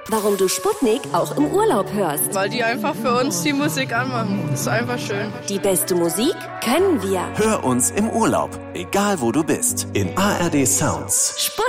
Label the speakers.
Speaker 1: warum du Sputnik auch im Urlaub hörst.
Speaker 2: Weil die einfach für uns die Musik anmachen. Das ist einfach schön.
Speaker 1: Die beste Musik können wir.
Speaker 3: Hör uns im Urlaub, egal wo du bist, in ARD Sounds.